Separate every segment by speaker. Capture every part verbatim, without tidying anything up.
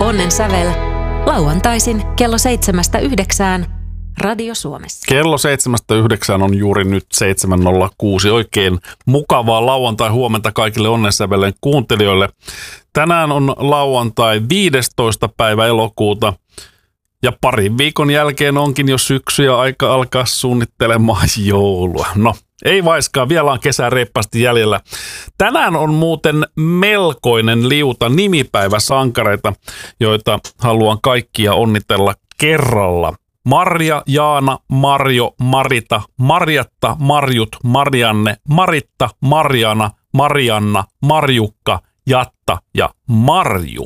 Speaker 1: Onnen sävel. Lauantaisin kello seitsemästä yhdeksään Radio Suomessa.
Speaker 2: Kello seitsemästä yhdeksään on juuri nyt seitsemän nolla kuusi. Oikein mukavaa lauantai-huomenta kaikille Onnen sävelen kuuntelijoille. Tänään on lauantai viidestoista päivä elokuuta ja parin viikon jälkeen onkin jo syksy ja aika alkaa suunnittelemaan joulua. No, ei vaiskaan, vielä on kesää reippaasti jäljellä. Tänään on muuten melkoinen liuta nimipäiväsankareita, joita haluan kaikkia onnitella kerralla. Marja, Jaana, Marjo, Marita, Marjatta, Marjut, Marianne, Maritta, Marjana, Marianna, Marjukka, Jatta ja Marju.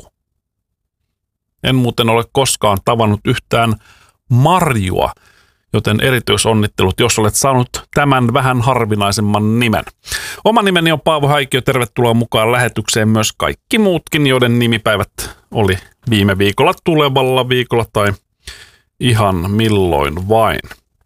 Speaker 2: En muuten ole koskaan tavannut yhtään Marjua, joten erityisonnittelut, jos olet saanut tämän vähän harvinaisemman nimen. Oma nimeni on Paavo Häikkiö, tervetuloa mukaan lähetykseen myös kaikki muutkin, joiden nimipäivät oli viime viikolla, tulevalla viikolla tai ihan milloin vain.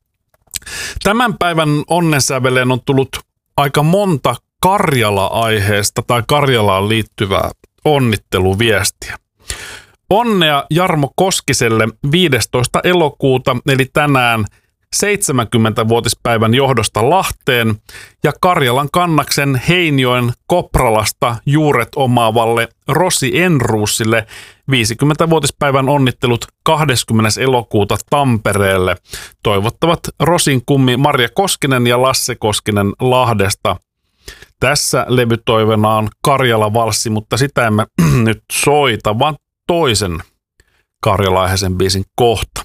Speaker 2: Tämän päivän onnensäveleen on tullut aika monta Karjala-aiheesta tai Karjalaan liittyvää onnitteluviestiä. Onnea Jarmo Koskiselle viidestoista elokuuta eli tänään seitsemänkymmenvuotispäivän johdosta Lahteen ja Karjalan kannaksen Heinjoen Kopralasta juuret omaavalle Rosi Enruusille viisikymmenvuotispäivän onnittelut kahdeskymmenes elokuuta Tampereelle. Toivottavat Rosin kummi Marja Koskinen ja Lasse Koskinen Lahdesta. Tässä levytoivena on Karjala-valssi, mutta sitä emme nyt soita, vaan toisen karjalaisen biisin kohta.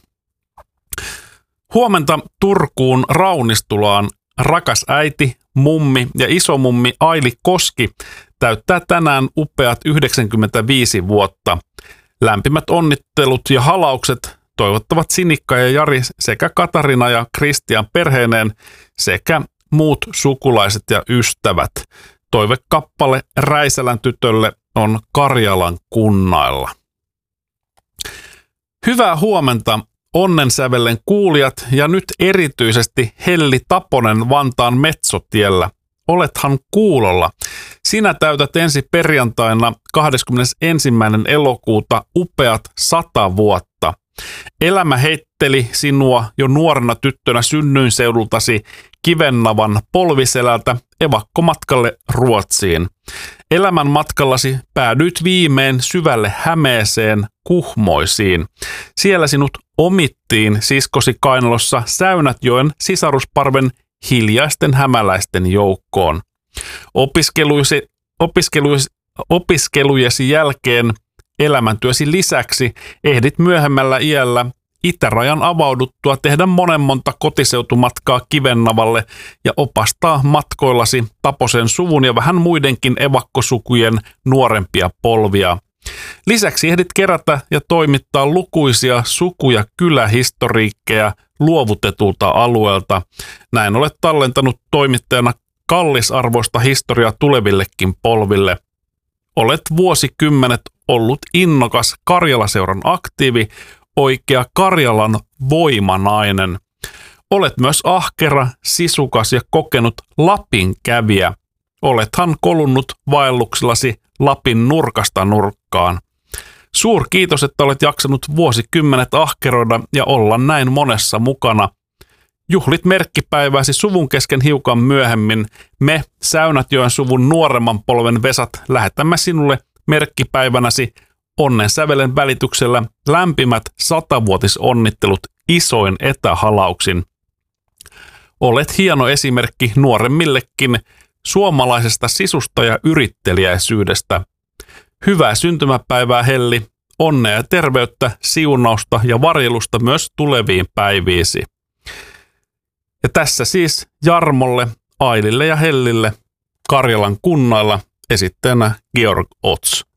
Speaker 2: Huomenta Turkuun Raunistulaan rakas äiti, mummi ja isomummi Aili Koski täyttää tänään upeat yhdeksänkymmentäviisi vuotta. Lämpimät onnittelut ja halaukset toivottavat Sinikka ja Jari sekä Katarina ja Kristian perheineen sekä muut sukulaiset ja ystävät. Toivekappale Räisälän tytölle on Karjalan kunnailla. Hyvää huomenta Onnensävelen kuulijat ja nyt erityisesti Helli Taponen Vantaan Metsotiellä. Olethan kuulolla. Sinä täytät ensi perjantaina kahdeskymmenesensimmäinen elokuuta upeat sata vuotta. Elämä heitteli sinua jo nuorena tyttönä synnyinseudultasi Kivennavan polviselältä evakkomatkalle Ruotsiin. Elämän matkallasi päädyit viimein syvälle Hämeeseen Kuhmoisiin. Siellä sinut omittiin siskosi kainalossa Säynätjoen sisarusparven hiljaisten hämäläisten joukkoon. Opiskeluisi, opiskeluisi, opiskelujesi jälkeen elämäntyösi lisäksi ehdit myöhemmällä iällä itärajan avauduttua tehdä monen monta kotiseutumatkaa Kivennavalle ja opastaa matkoillasi Taposen suvun ja vähän muidenkin evakkosukujen nuorempia polvia. Lisäksi ehdit kerätä ja toimittaa lukuisia suku- ja kylähistoriikkeja luovutetulta alueelta. Näin olet tallentanut toimittajana kallisarvoista historiaa tulevillekin polville. Olet vuosikymmenet ollut innokas Karjalaseuran aktiivi, oikea Karjalan voimanainen. Olet myös ahkera, sisukas ja kokenut Lapin kävijä. Olethan kolunnut vaelluksillasi Lapin nurkasta nurkkaan. Suur kiitos, että olet jaksanut vuosikymmenet ahkeroida ja olla näin monessa mukana. Juhlit merkkipäivääsi suvun kesken hiukan myöhemmin. Me, Säynätjoen suvun nuoremman polven Vesat, lähetämme sinulle merkkipäivänäsi Onnensävelen välityksellä lämpimät satavuotisonnittelut isoin etähalauksin. Olet hieno esimerkki nuoremmillekin suomalaisesta sisusta ja yritteliäisyydestä. Hyvää syntymäpäivää Helli, onnea ja terveyttä, siunausta ja varjelusta myös tuleviin päiviisi. Ja tässä siis Jarmolle, Ailille ja Hellille Karjalan kunnailla esittäjänä Georg Ots.